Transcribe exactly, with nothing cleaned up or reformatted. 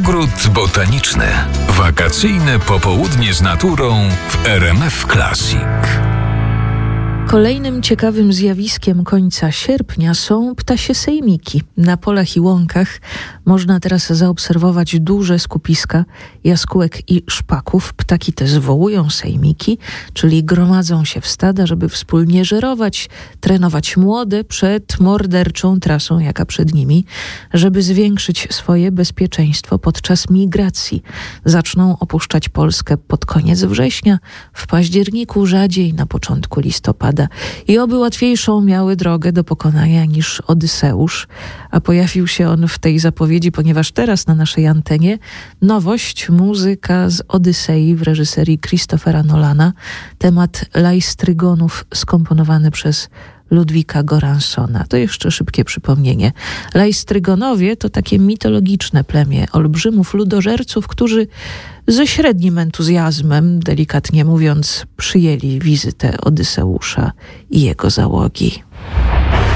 Ogród botaniczny. Wakacyjne popołudnie z naturą w R M F Classic. Kolejnym ciekawym zjawiskiem końca sierpnia są ptasie sejmiki. Na polach i łąkach można teraz zaobserwować duże skupiska jaskółek i szpaków. Ptaki te zwołują sejmiki, czyli gromadzą się w stada, żeby wspólnie żerować, trenować młode przed morderczą trasą, jaka przed nimi, żeby zwiększyć swoje bezpieczeństwo podczas migracji. Zaczną opuszczać Polskę pod koniec września, w październiku, rzadziej na początku listopada. I oby łatwiejszą miały drogę do pokonania niż Odyseusz, a pojawił się on w tej zapowiedzi, ponieważ teraz na naszej antenie nowość, muzyka z Odysei w reżyserii Christophera Nolana, temat Laistrygonów skomponowany przez Ludwika Göranssona. To jeszcze szybkie przypomnienie. Laistrygonowie to takie mitologiczne plemię olbrzymów ludożerców, którzy ze średnim entuzjazmem, delikatnie mówiąc, przyjęli wizytę Odyseusza i jego załogi.